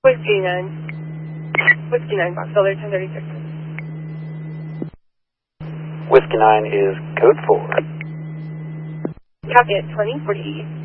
Whiskey 9. Whiskey 9, Box Builder 1036. Whiskey 9 is code 4. Copy it, 2040.